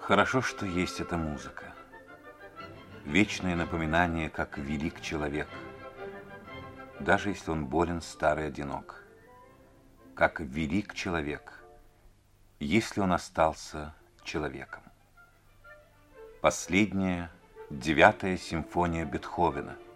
Хорошо, что есть эта музыка. Вечное напоминание, как велик человек, даже если он болен, стар и одинок. Как велик человек, если он остался человеком. Последняя, 9-я симфония Бетховена –